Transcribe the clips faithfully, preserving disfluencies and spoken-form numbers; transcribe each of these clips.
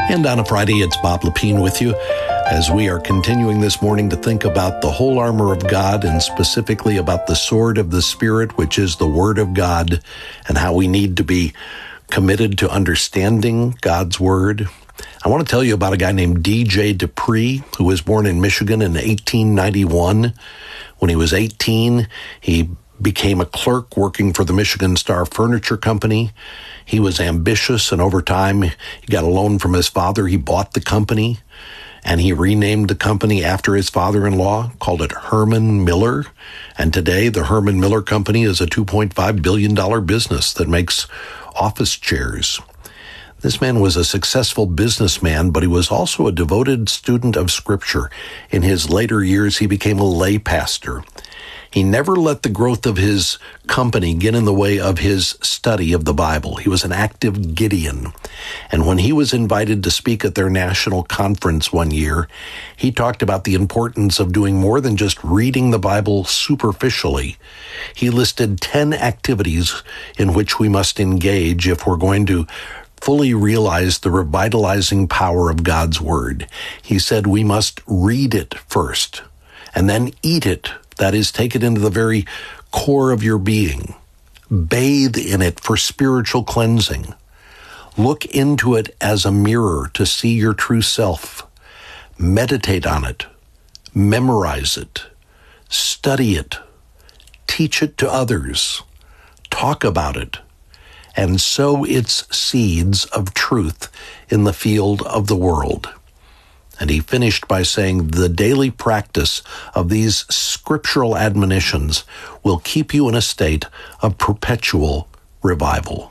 And on a Friday, it's Bob Lepine with you as we are continuing this morning to think about the whole armor of God and specifically about the sword of the Spirit, which is the Word of God, and how we need to be committed to understanding God's Word. I want to tell you about a guy named D J Dupree, who was born in Michigan in eighteen ninety-one. When he was eighteen, he became a clerk working for the Michigan Star Furniture Company. He was ambitious, and over time, he got a loan from his father. He bought the company, and he renamed the company after his father-in-law, called it Herman Miller. And today, the Herman Miller Company is a two point five billion dollars business that makes office chairs. This man was a successful businessman, but he was also a devoted student of Scripture. In his later years, he became a lay pastor. He never let the growth of his company get in the way of his study of the Bible. He was an active Gideon. And when he was invited to speak at their national conference one year, he talked about the importance of doing more than just reading the Bible superficially. He listed ten activities in which we must engage if we're going to fully realize the revitalizing power of God's Word. He said we must read it first, and then eat it. That is, take it into the very core of your being. Bathe in it for spiritual cleansing. Look into it as a mirror to see your true self. Meditate on it. Memorize it. Study it. Teach it to others. Talk about it. And sow its seeds of truth in the field of the world. And he finished by saying, the daily practice of these scriptural admonitions will keep you in a state of perpetual revival.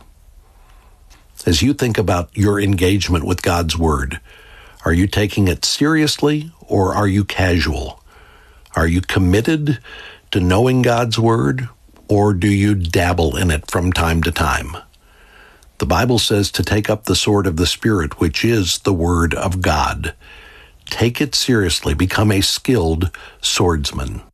As you think about your engagement with God's Word, are you taking it seriously or are you casual? Are you committed to knowing God's Word, or do you dabble in it from time to time? The Bible says to take up the sword of the Spirit, which is the Word of God. Take it seriously. Become a skilled swordsman.